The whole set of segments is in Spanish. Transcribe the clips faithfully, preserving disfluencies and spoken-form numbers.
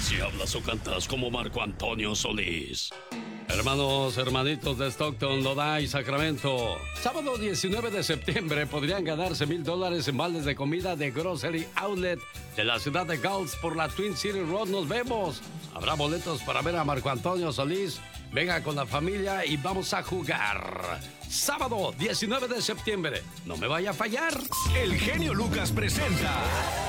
Si hablas o cantas como Marco Antonio Solís. Hermanos, hermanitos de Stockton, Lodi, Sacramento. Sábado diecinueve de septiembre podrían ganarse mil dólares en vales de comida de Grocery Outlet de la ciudad de Gulch por la Twin City Road. Nos vemos. Habrá boletos para ver a Marco Antonio Solís. Venga con la familia y vamos a jugar. Sábado diecinueve de septiembre. No me vaya a fallar. El genio Lucas presenta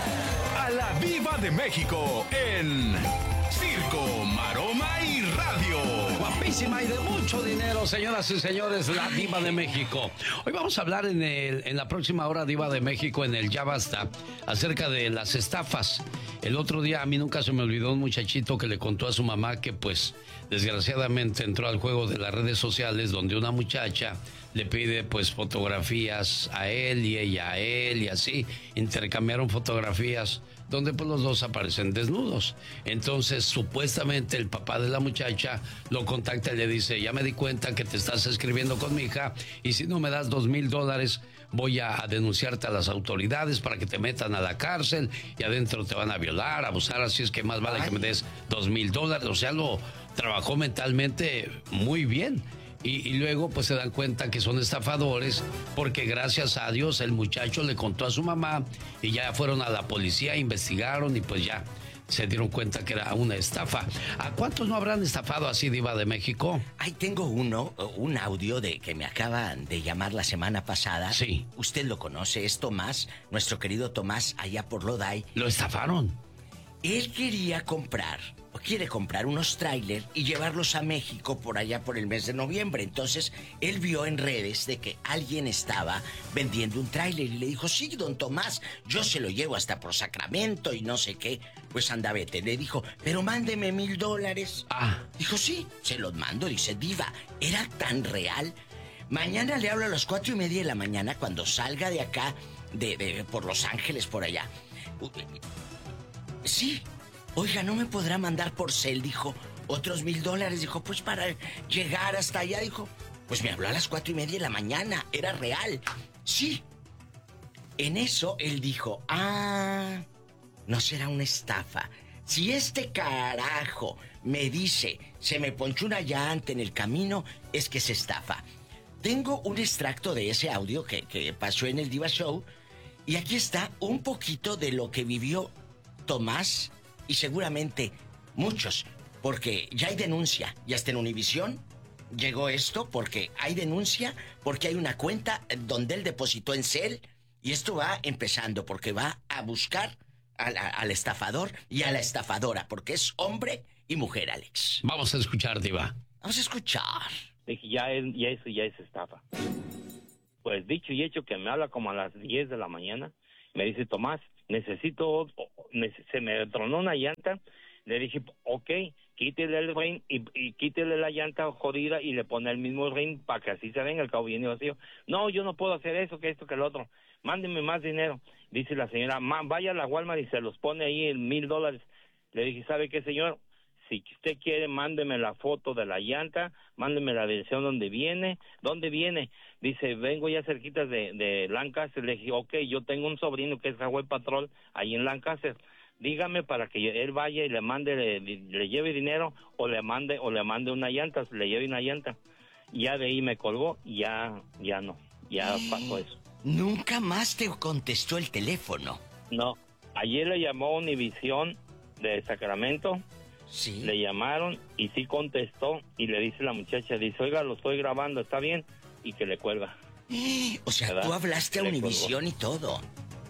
a la Diva de México en Circo, Maroma y Radio. Guapísima y de mucho dinero, señoras y señores, la Diva de México. Hoy vamos a hablar en, el, en la próxima hora Diva de México, en el Ya Basta, acerca de las estafas. El otro día a mí nunca se me olvidó un muchachito que le contó a su mamá que pues desgraciadamente entró al juego de las redes sociales donde una muchacha le pide pues fotografías a él y ella a él y así intercambiaron fotografías donde pues los dos aparecen desnudos. Entonces supuestamente el papá de la muchacha lo contacta y le dice: ya me di cuenta que te estás escribiendo con mi hija y si no me das dos mil dólares voy a, a denunciarte a las autoridades para que te metan a la cárcel y adentro te van a violar, abusar, así es que más vale que me des dos mil dólares. O sea, lo trabajó mentalmente muy bien. Y, y luego pues se dan cuenta que son estafadores porque gracias a Dios el muchacho le contó a su mamá y ya fueron a la policía, investigaron y pues ya se dieron cuenta que era una estafa. ¿A cuántos no habrán estafado así, Diva de México? Ay, tengo uno, un audio de que me acaban de llamar la semana pasada. Sí. Usted lo conoce, es Tomás, nuestro querido Tomás, allá por Lodi. ¿Lo estafaron? Él quería comprar, o quiere comprar unos trailers y llevarlos a México por allá por el mes de noviembre. Entonces, él vio en redes de que alguien estaba vendiendo un trailer y le dijo: sí, don Tomás, yo se lo llevo hasta por Sacramento y no sé qué. Pues anda, vete. Le dijo: pero mándeme mil dólares. Ah. Dijo: sí, se los mando. Dice: Diva, era tan real. Mañana le hablo a las cuatro y media de la mañana cuando salga de acá, de, de por Los Ángeles, por allá. Sí. Oiga, ¿no me podrá mandar por cel? Dijo. Otros mil dólares. Dijo, pues para llegar hasta allá. Dijo, pues me habló a las cuatro y media de la mañana. Era real. Sí. En eso él dijo, ah, no será una estafa. Si este carajo me dice, se me ponchó una llanta en el camino, es que se estafa. Tengo un extracto de ese audio que, que pasó en el Diva Show. Y aquí está un poquito de lo que vivió Tomás y seguramente muchos, porque ya hay denuncia, ya está en Univisión, llegó esto porque hay denuncia, porque hay una cuenta donde él depositó en cel y esto va empezando porque va a buscar al, al estafador y a la estafadora, porque es hombre y mujer, Alex. Vamos a escuchar, Diva. Vamos a escuchar. Dije, ya, es, ya eso ya es estafa. Pues dicho y hecho que me habla como a las diez de la mañana, me dice, Tomás, necesito, se me tronó una llanta. Le dije, ok, quítele el ring y, y quítele la llanta jodida y le pone el mismo ring para que así se venga, el cabo viene vacío. No, yo no puedo hacer eso, que esto, que el otro. Mándeme más dinero. Dice la señora, vaya a la Walmart y se los pone ahí en mil dólares. Le dije, ¿sabe qué, señor? Si usted quiere, mándeme la foto de la llanta, mándeme la dirección donde viene. ¿Dónde viene? Dice, vengo ya cerquita de, de Lancaster. Le dije, ok, yo tengo un sobrino que es Highway Patrol ahí en Lancaster. Dígame para que él vaya y le mande, le, le lleve dinero o le mande o le mande una llanta, le lleve una llanta. Y ya de ahí me colgó y ya, ya no, ya pasó eso. Nunca más te contestó el teléfono. No, ayer le llamó Univisión de Sacramento. Sí. Le llamaron y sí contestó y le dice la muchacha, dice, oiga, lo estoy grabando, ¿está bien? Y que le cuelga. O sea, ¿verdad? Tú hablaste a Univisión y todo.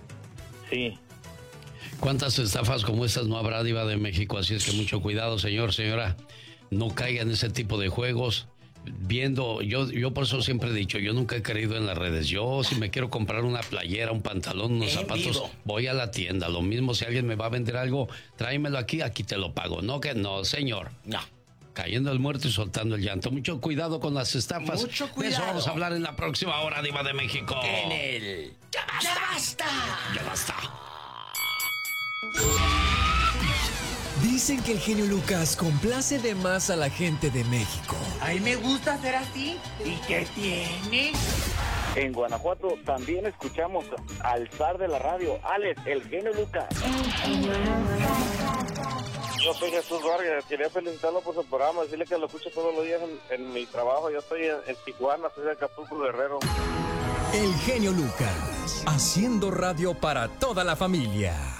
Sí. ¿Cuántas estafas como estas no habrá, Diva de México? Así es que mucho cuidado, señor, señora. No caiga en ese tipo de juegos. Viendo, yo, yo por eso siempre he dicho, yo nunca he creído en las redes. Yo si me quiero comprar una playera, un pantalón, unos en zapatos, vivo. Voy a la tienda. Lo mismo si alguien me va a vender algo, tráemelo aquí, aquí te lo pago. No que no, señor. No. Cayendo el muerto y soltando el llanto. Mucho cuidado con las estafas. Mucho cuidado. De eso vamos a hablar en la próxima hora, Diva de México. En el... ¡Ya basta! ¡Ya basta! ¡Ya basta! Dicen que el genio Lucas complace de más a la gente de México. A mí me gusta ser así. ¿Y qué tiene? En Guanajuato también escuchamos al zar de la radio, Alex, el genio Lucas. Yo soy Jesús Vargas, quería felicitarlo por su programa, decirle que lo escucho todos los días en, en mi trabajo. Yo estoy en, en Tijuana, soy de Acapulco, Guerrero. El genio Lucas, haciendo radio para toda la familia.